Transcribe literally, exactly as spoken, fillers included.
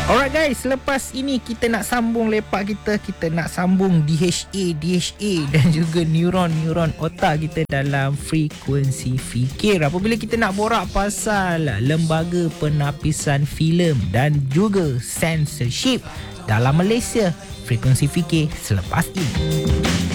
Alright guys, selepas ini kita nak sambung lepak kita. Kita nak sambung D H A, D H A dan juga neuron-neuron otak kita dalam frekuensi fikir. Apabila kita nak borak pasal lembaga penapisan filem dan juga censorship dalam Malaysia. Frekuensi fikir selepas ini.